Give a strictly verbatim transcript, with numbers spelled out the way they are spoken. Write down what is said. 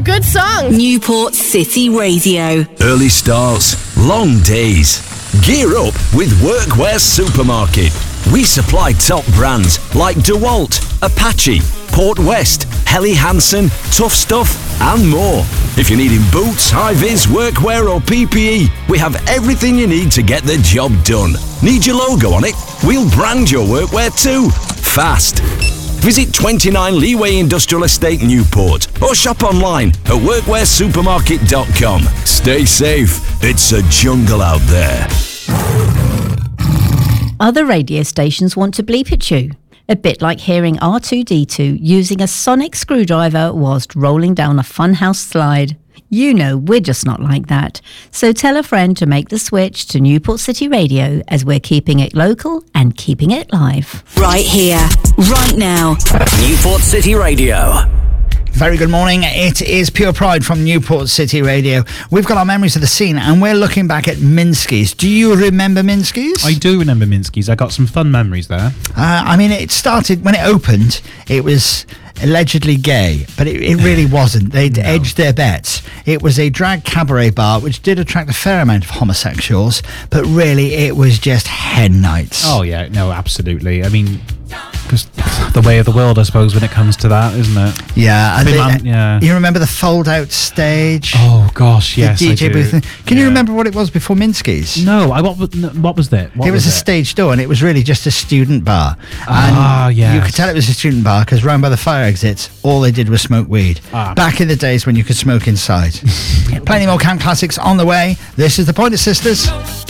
good songs. Newport City Radio. Early starts, long days. Gear up with Workwear Supermarket. We supply top brands like DeWalt, Apache, Port West, Helly Hansen, Tough Stuff, and more. If you're needing boots, high-vis, workwear or P P E, we have everything you need to get the job done. Need your logo on it? We'll brand your workwear too. Fast. Visit twenty-nine Leeway Industrial Estate Newport or shop online at workwear supermarket dot com. Stay safe. It's a jungle out there. Other radio stations want to bleep at you. A bit like hearing R two D two using a sonic screwdriver whilst rolling down a funhouse slide. You know we're just not like that. So tell a friend to make the switch to Newport City Radio, as we're keeping it local and keeping it live. Right here, right now. Newport City Radio. Very good morning. It is Pure Pride from Newport City Radio. We've got our memories of the scene and we're looking back at Minsky's. Do you remember Minsky's? I do remember Minsky's. I got some fun memories there. Uh, I mean, it started, when it opened, it was allegedly gay, but it, it really wasn't. They'd no. edged their bets. It was a drag cabaret bar, which did attract a fair amount of homosexuals, but really it was just hen nights. Oh, yeah. No, absolutely. I mean, just the way of the world, I suppose, when it comes to that, isn't it? Yeah. I mean, they, man, yeah. You remember the fold-out stage? Oh, gosh, yes, the D J I do. booth. Can yeah. you remember what it was before Minsky's? No, I, what, what was that? What it was, was a it? stage door, and it was really just a student bar. Ah, yeah. yes. You could tell it was a student bar, because round by the fire exits, all they did was smoke weed. Ah. Back in the days when you could smoke inside. Plenty more camp classics on the way. This is the Pointer Sisters.